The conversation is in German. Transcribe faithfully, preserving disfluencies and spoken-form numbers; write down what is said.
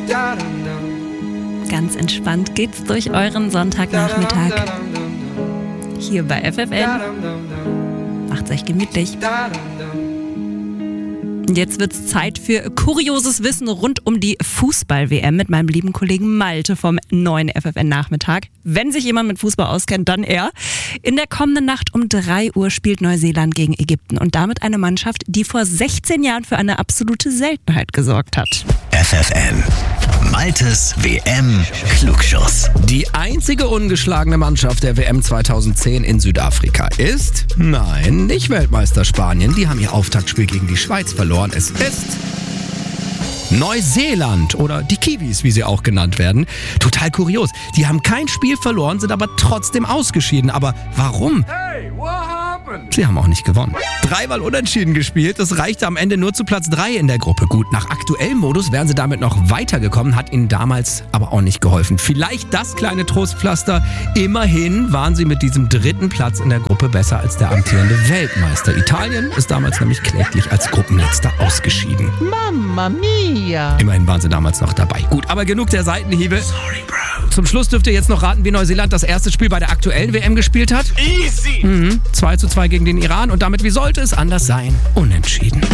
Ganz entspannt geht's durch euren Sonntagnachmittag. Hier bei F F N. Macht's euch gemütlich. Jetzt wird's Zeit für kurioses Wissen rund um die Fußball-W M mit meinem lieben Kollegen Malte vom neuen F F N-Nachmittag. Wenn sich jemand mit Fußball auskennt, dann er. In der kommenden Nacht um drei Uhr spielt Neuseeland gegen Ägypten und damit eine Mannschaft, die vor sechzehn Jahren für eine absolute Seltenheit gesorgt hat. F F N. Maltes W M-Klugschuss. Die einzige ungeschlagene Mannschaft der W M zweitausendzehn in Südafrika ist, nein, nicht Weltmeister Spanien. Die haben ihr Auftaktspiel gegen die Schweiz verloren. Es ist Neuseeland oder die Kiwis, wie sie auch genannt werden. Total kurios. Die haben kein Spiel verloren, sind aber trotzdem ausgeschieden. Aber warum? Hey, what happened? Sie haben auch nicht gewonnen. Dreimal unentschieden gespielt, das reichte am Ende nur zu Platz drei in der Gruppe. Gut, nach aktuellem Modus wären sie damit noch weitergekommen, hat ihnen damals aber auch nicht geholfen. Vielleicht das kleine Trostpflaster. Immerhin waren sie mit diesem dritten Platz in der Gruppe besser als der amtierende Weltmeister. Italien ist damals nämlich kläglich als Gruppenletzter ausgeschieden. Mamma mia! Immerhin waren sie damals noch dabei. Gut, aber genug der Seitenhiebe. Sorry, Bro. Zum Schluss dürft ihr jetzt noch raten, wie Neuseeland das erste Spiel bei der aktuellen W M gespielt hat. Easy! Mhm. zwei zu zwei gegen den Iran und damit, wie sollte es anders sein, unentschieden.